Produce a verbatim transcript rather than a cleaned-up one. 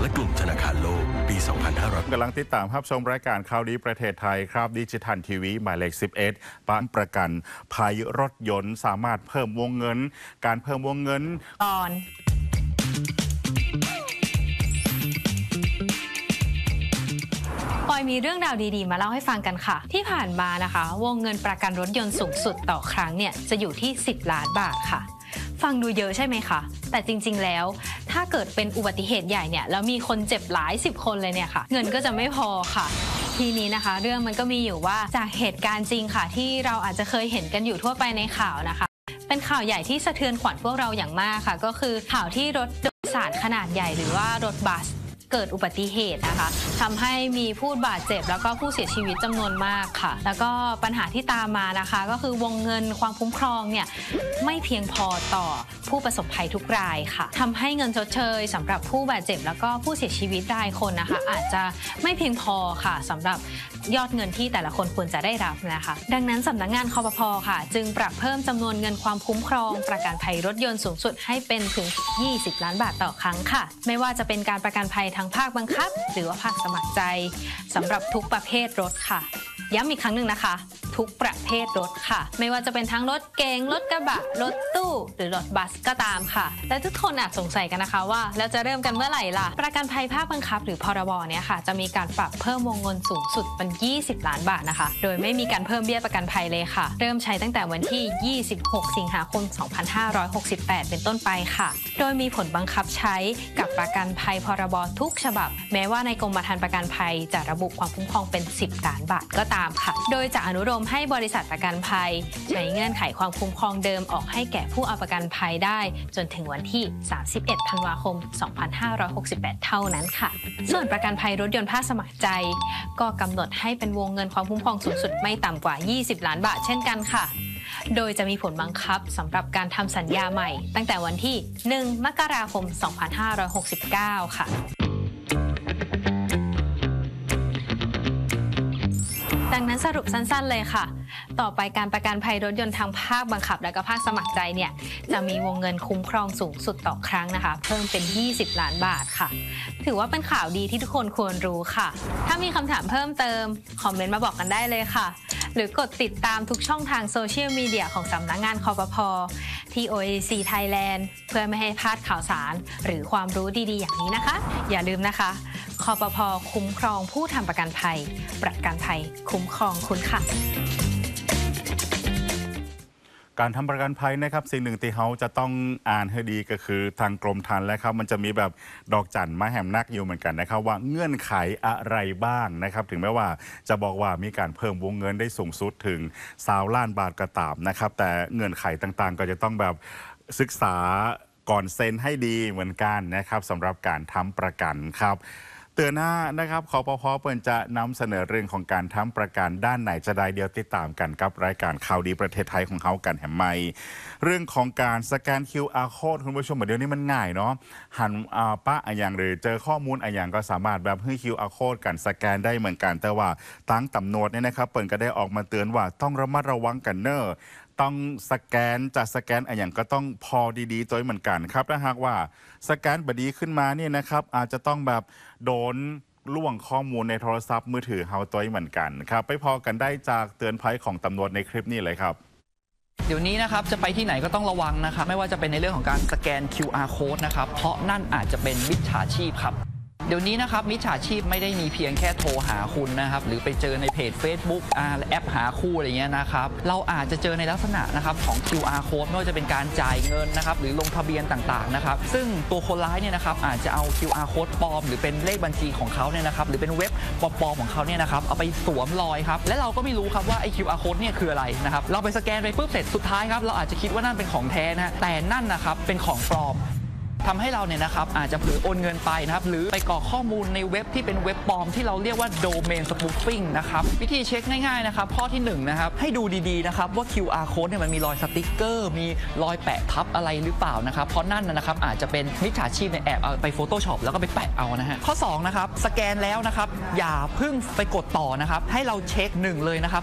กลุ่มธนาคารโลกปี สองพันห้าร้อยกำลังติดตามรับชมรายการข่าวดีประเทศไทยครับดิจิทัลทีวีหมายเลขสิบเอ็ดป้านประกันภัยรถยนต์สามารถเพิ่มวงเงินการเพิ่มวงเงินตอนปอยมีเรื่องราวดีๆมาเล่าให้ฟังกันค่ะที่ผ่านมานะคะวงเงินประกันรถยนต์สูงสุดต่อครั้งเนี่ยจะอยู่ที่สิบล้านบาทค่ะฟังดูเยอะใช่ไหมคะแต่จริงๆแล้วถ้าเกิดเป็นอุบัติเหตุใหญ่เนี่ยแล้วมีคนเจ็บหลายสิบคนเลยเนี่ยค่ะเงินก็จะไม่พอค่ะทีนี้นะคะเรื่องมันก็มีอยู่ว่าจากเหตุการณ์จริงค่ะที่เราอาจจะเคยเห็นกันอยู่ทั่วไปในข่าวนะคะเป็นข่าวใหญ่ที่สะเทือนขวัญพวกเราอย่างมากค่ะก็คือข่าวที่รถโดยสารขนาดใหญ่หรือว่ารถบัสเกิดอุบัติเหตุนะคะทำให้มีผู้บาดเจ็บแล้วก็ผู้เสียชีวิตจำนวนมากค่ะแล้วก็ปัญหาที่ตามมานะคะก็คือวงเงินความคุ้มครองเนี่ยไม่เพียงพอต่อผู้ประสบภัยทุกรายค่ะทำให้เงินชดเชยสำหรับผู้บาดเจ็บแล้วก็ผู้เสียชีวิตรายคนนะคะอาจจะไม่เพียงพอค่ะสำหรับยอดเงินที่แต่ละคนควรจะได้รับนะคะดังนั้นสำนักงานคปภ.ค่ะจึงปรับเพิ่มจำนวนเงินความคุ้มครองประกันภัยรถยนต์สูงสุดให้เป็นถึงยี่สิบล้านบาทต่อครั้งค่ะไม่ว่าจะเป็นการประกันภัยทั้งภาคบังคับหรือว่าภาคสมัครใจสำหรับทุกประเภทรถค่ะย้ำอีกครั้งหนึ่งนะคะทุกประเภทรถค่ะไม่ว่าจะเป็นทั้งรถเก๋งรถกระบะรถตู้หรือรถบัสก็ตามค่ะและทุกคนอาจสงสัยกันนะคะว่าแล้วจะเริ่มกันเมื่อไหร่ล่ะประกันภัยภาคบังคับหรือพรบเนี่ยค่ะจะมีการปรับเพิ่มวงเงินสูงสุดเป็นยี่สิบล้านบาทนะคะโดยไม่มีการเพิ่มเบี้ยประกันภัยเลยค่ะเริ่มใช้ตั้งแต่วันที่ยี่สิบหกสิงหาคมสองพันห้าร้อยหกสิบแปดเป็นต้นไปค่ะโดยมีผลบังคับใช้กับประกันภัยพรบทุกฉบับแม้ว่าในกรมธรรม์ประกันภัยจะระบุความคุ้มครองเป็นสิบล้านบาทก็ตามค่ะโดยจะอนุโลมให้บริษัทประกันภัยใช้เงื่อนไขความคุ้มครองเดิมออกให้แก่ผู้เอาประกันภัยได้จนถึงวันที่สามสิบเอ็ดธันวาคมสองพันห้าร้อยหกสิบแปดเท่านั้นค่ะส่วนประกันภัยรถยนต์ภาคสมัครใจก็กำหนดให้เป็นวงเงินความคุ้มครองสูงสุดไม่ต่ำกว่ายี่สิบล้านบาทเช่นกันค่ะโดยจะมีผลบังคับสำหรับการทำสัญญาใหม่ตั้งแต่วันที่หนึ่งมกราคมสองพันห้าร้อยหกสิบเก้าค่ะดังนั้นสรุปสั้นๆเลยค่ะต่อไปการประกันภัยรถยนต์ทางภาคบังคับและก็ภาคสมัครใจเนี่ยจะมีวงเงินคุ้มครองสูงสุดต่อครั้งนะคะเพิ่มเป็นยี่สิบล้านบาทค่ะถือว่าเป็นข่าวดีที่ทุกคนควรรู้ค่ะถ้ามีคำถามเพิ่มเติมคอมเมนต์มาบอกกันได้เลยค่ะหรือกดติดตามทุกช่องทางโซเชียลมีเดียของสำนักงานคปภ.ที่ โอ เอ ซี Thailand เพื่อไม่ให้พลาดข่าวสารหรือความรู้ดีๆอย่างนี้นะคะอย่าลืมนะคะคปภ.คุ้มครองผู้ทำประกันภัยประกันภัยคุ้มครองคุณค่ะการทำประกันภัยนะครับสิ่งหนึ่งที่เขาจะต้องอ่านให้ดีก็คือทางกรมธรรม์แล้วครับมันจะมีแบบดอกจันมาแหมนักอยู่เหมือนกันนะครับว่าเงื่อนไขอะไรบ้างนะครับถึงแม้ว่าจะบอกว่ามีการเพิ่มวงเงินได้สูงสุดถึงสาวล้านบาทก็ตามนะครับแต่เงื่อนไขต่างๆก็จะต้องแบบศึกษาก่อนเซ็นให้ดีเหมือนกันนะครับสำหรับการทำประกันครับเตือนหน้านะครับคปภ.เปิดจะนำเสนอเรื่องของการทำประกันด้านไหนจะได้เดียวติดตามกันกับรายการข่าวดีประเทศไทยของเขากันแหมไม่เรื่องของการสแกน คิว อาร์ Code คุณผู้ชมเดี๋ยวนี้มันง่ายเนาะหันป้าอะอย่างหรือเจอข้อมูลอะอย่างก็สามารถแบบให้ คิว อาร์ Code กันสแกนได้เหมือนกันแต่ว่าตั้งตำรวจเนี่ยนะครับเปิดก็ได้ออกมาเตือนว่าต้องระมัดระวังกันเนอะต้องสแกนจะสแกนอะไรอย่างก็ต้องพอดีๆตัวเหมือนกันครับถ้าหากว่าสแกนบดีขึ้นมาเนี่ยนะครับอาจจะต้องแบบโดนล่วงข้อมูลในโทรศัพท์มือถือเฮาตัวเหมือนกันครับไปพอกันได้จากเตือนภัยของตำรวจในคลิปนี้เลยครับเดี๋ยวนี้นะครับจะไปที่ไหนก็ต้องระวังนะครับไม่ว่าจะเป็นในเรื่องของการสแกน คิว อาร์ Code นะครับเพราะนั่นอาจจะเป็นมิจฉาชีพครับเดี๋ยวนี้นะครับมิจฉาชีพไม่ได้มีเพียงแค่โทรหาคุณนะครับหรือไปเจอในเพจ Facebook อ่าแอปหาคู่อะไรเงี้ยนะครับเราอาจจะเจอในลักษณะนะครับของ คิว อาร์ Code ไม่ว่าจะเป็นการจ่ายเงินนะครับหรือลงทะเบียนต่างๆนะครับซึ่งตัวคนร้ายเนี่ยนะครับอาจจะเอา คิว อาร์ Code ปลอมหรือเป็นเลขบัญชีของเขาเนี่ยนะครับหรือเป็นเว็บปลอมๆของเขาเนี่ยนะครับเอาไปสวมรอยครับและเราก็ไม่รู้ครับว่าไอ้ คิว อาร์ Code เนี่ยคืออะไรนะครับเราไปสแกนไปปุ๊บเสร็จสุดท้ายครับเราอาจจะคิดว่านั่นเป็นของแท้นะฮะแต่นั่นนะครับเป็นของปลอมทำให้เราเนี่ยนะครับอาจจะเผลอโอนเงินไปนะครับหรือไปกรอกข้อมูลในเว็บที่เป็นเว็บปลอมที่เราเรียกว่า Domain Spoofing นะครับวิธีเช็คง่ายๆนะครับข้อที่หนึ่งนะครับให้ดูดีๆนะครับว่า คิว อาร์ Code เนี่ยมันมีรอยสติ๊กเกอร์มีรอยแปะทับอะไรหรือเปล่านะครับเพราะนั่นนะครับอาจจะเป็นมิจฉาชีพในแอบเอาไป Photoshop แล้วก็ไปแปะเอานะฮะข้อสองนะครับสแกนแล้วนะครับอย่าเพิ่งไปกดต่อนะครับให้เราเช็คหนึ่งเลยนะครับ